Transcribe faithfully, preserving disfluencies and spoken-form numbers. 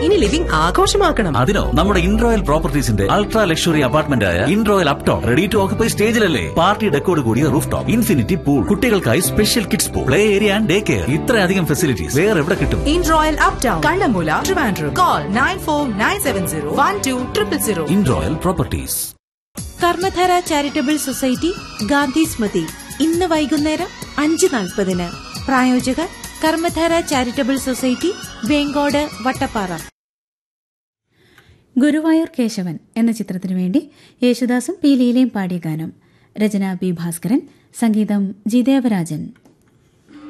ഇനി ലിവിംഗ് ആഘോഷമാക്കണം. അതിനോ നമ്മുടെ ഇൻറോയൽ പ്രോപ്പർട്ടീസിന്റെ അൾട്രാ ലക്ഷറി അപ്പാർട്ട്മെന്റ് ആയ ഇൻറോയൽ Upton ready to occupy സ്റ്റേജിലല്ലേ. Party ഡെക്കോട് കൂടിയ റൂഫ് ടോപ്പ്, ഇൻഫിനിറ്റി പൂൾ, കുട്ടികൾക്കായി special kids pool, play area and day care. ഇത്രയധികം ഫെസിലിറ്റീസ് വേറെ എവിടെ കിട്ടും? ഇൻറോയൽ uptown, Kannammoola, Trivandrum. Call nine four nine seven zero one two triple zero. ഇൻറോയൽ properties. Karmadhara charitable society Gandhi സ്മൃതി ഇന്ന് വൈകുന്നേരം അഞ്ച് നാൽപ്പതിന്. പ്രായോജകർ കർമ്മധാര ചാരിറ്റബിൾ സൊസൈറ്റി, വേങ്കോട്, വട്ടപ്പാറ. ഗുരുവായൂർ കേശവൻ എന്ന ചിത്രത്തിനു വേണ്ടി യേശുദാസും പി ലീലയും പാടിയ ഗാനം. രചന ബി ഭാസ്കരൻ, സംഗീതം ജി ദേവരാജൻ.